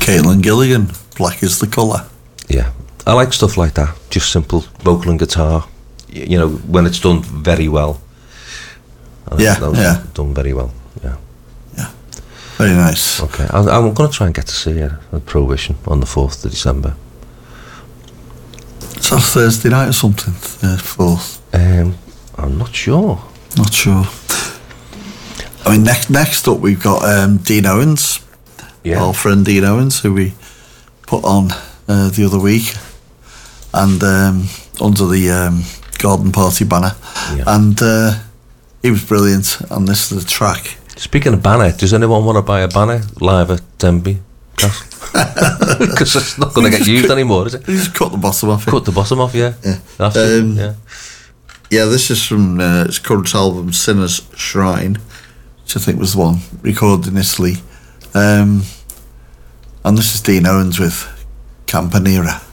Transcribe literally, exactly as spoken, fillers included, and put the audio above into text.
Caitlin Gilligan, Black is the Colour. Yeah, I like stuff like that. Just simple vocal and guitar. Y- You know, when it's done very well. I think Yeah, that was yeah. done very well. Yeah. Very nice. Okay, I, I'm going to try and get to see her at Prohibition on the fourth of December. It's on Thursday night or something, the fourth. Um, I'm not sure. Not sure. I mean, next next up we've got um, Dean Owens, Yeah. our friend Dean Owens, who we put on uh, the other week, and um, under the um, Garden Party banner, Yeah. and uh, he was brilliant. And this is the track. Speaking of banner, does anyone want to buy a banner live at Denby Castle? Because it's not going to get used anymore, is it? You just cut the bottom off it. Cut the bottom off, yeah. Yeah. Have to, Um, yeah. Yeah, this is from uh, his current album, Sinner's Shrine, which I think was the one recorded in Italy. Um, and this is Dean Owens with Campanera.